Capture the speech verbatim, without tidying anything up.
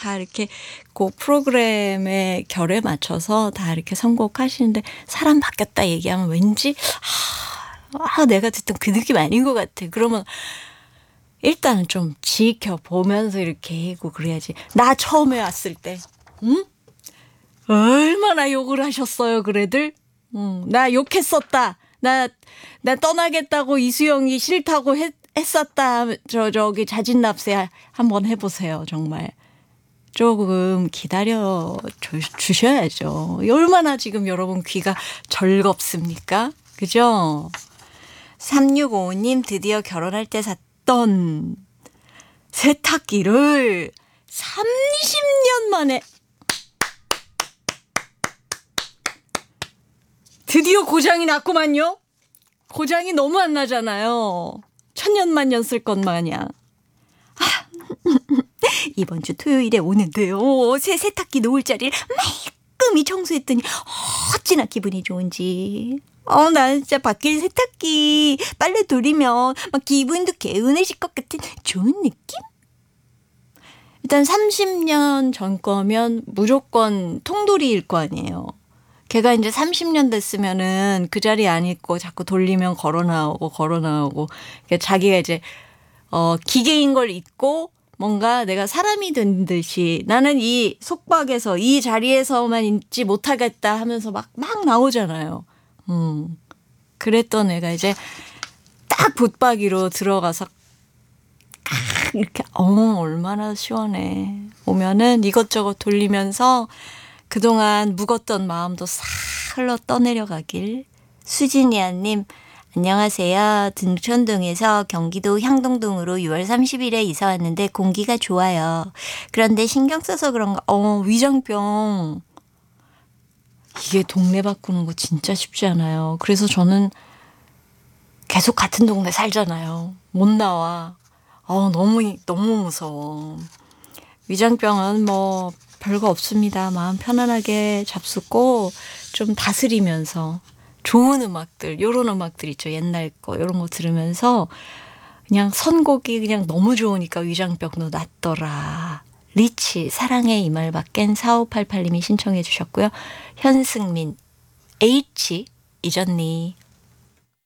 다 이렇게 그 프로그램의 결에 맞춰서 다 이렇게 선곡하시는데 사람 바뀌었다 얘기하면 왠지 아, 아 내가 듣던 그 느낌 아닌 것 같아. 그러면 일단은 좀 지켜보면서 이렇게 하고 그래야지. 나 처음에 왔을 때 응? 얼마나 욕을 하셨어요 그래들. 응, 나 욕했었다. 나, 나 떠나겠다고 이수영이 싫다고 했, 했었다. 저, 저기 자진납세 한번 해보세요, 정말. 조금 기다려 주, 주셔야죠. 얼마나 지금 여러분 귀가 절겁습니까? 그죠? 삼육오오 님 드디어 결혼할 때 샀던 세탁기를 삼십 년 만에 드디어 고장이 났구만요. 고장이 너무 안 나잖아요. 천년만년 쓸 것 마냥. 아, 이번 주 토요일에 오는데요. 새 세탁기 놓을 자리를 말끔히 청소했더니 어찌나 기분이 좋은지. 어, 나 진짜 밖에 세탁기 빨래 돌리면 막 기분도 개운해질 것 같은 좋은 느낌? 일단 삼십 년 전 거면 무조건 통돌이일 거 아니에요. 걔가 이제 삼십 년 됐으면은 그 자리에 안 있고 자꾸 돌리면 걸어 나오고 걸어 나오고 자기가 이제 어 기계인 걸 잊고 뭔가 내가 사람이 된 듯이 나는 이 속박에서 이 자리에서만 있지 못하겠다 하면서 막 막 나오잖아요. 음. 그랬던 애가 이제 딱 붙박이로 들어가서 이렇게 어 얼마나 시원해. 오면은 이것저것 돌리면서 그동안 묵었던 마음도 싹 흘러 떠내려가길. 수진이야님 안녕하세요. 등촌동에서 경기도 향동동으로 유월 삼십일에 이사 왔는데 공기가 좋아요. 그런데 신경 써서 그런가 어 위장병. 이게 동네 바꾸는 거 진짜 쉽지 않아요. 그래서 저는 계속 같은 동네 살잖아요. 못 나와. 어 너무 너무 무서워. 위장병은 뭐 별거 없습니다. 마음 편안하게 잡수고 좀 다스리면서 좋은 음악들, 요런 음악들 있죠. 옛날 거 요런 거 들으면서 그냥 선곡이 그냥 너무 좋으니까 위장병도 낫더라. 리치 사랑의 이말 밖엔 사오팔팔 님이 신청해 주셨고요. 현승민 H 잊었니?